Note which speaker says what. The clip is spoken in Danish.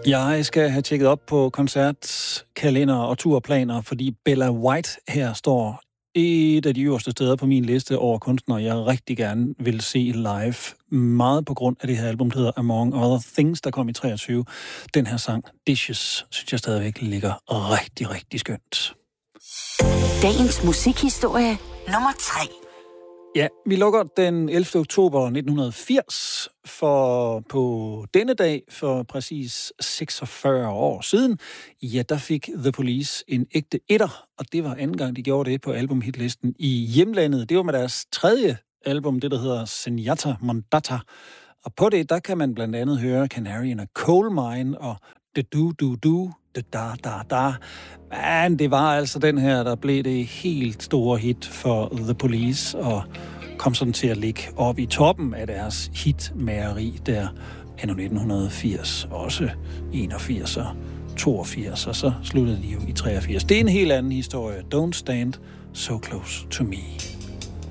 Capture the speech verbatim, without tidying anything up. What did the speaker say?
Speaker 1: Jeg skal have tjekket op på koncertkalender og turplaner, fordi Bella White her står et af de øverste steder på min liste over kunstnere, jeg rigtig gerne vil se live. Meget på grund af det her album, der hedder Among Other Things, der kom i treogtyve. Den her sang, Dishes, synes jeg stadigvæk ligger rigtig, rigtig skønt.
Speaker 2: Dagens musikhistorie nummer tre.
Speaker 1: Ja, vi lukker den ellevte oktober nitten firs, for på denne dag, for præcis seksogfyrre år siden, ja, der fik The Police en ægte etter, og det var anden gang, de gjorde det på albumhitlisten i hjemlandet. Det var med deres tredje album, det der hedder Senyata Mondata, og på det, der kan man blandt andet høre Canary in a Coal Mine og The Do Do Do, The Da Da Da. Men det var altså den her, der blev det helt store hit for The Police, og kom sådan til at ligge op i toppen af deres hitmageri der anno nitten firs, også enogfirs og toogfirs, og så sluttede de jo i treogfirs. Det er en helt anden historie. Don't stand so close to me.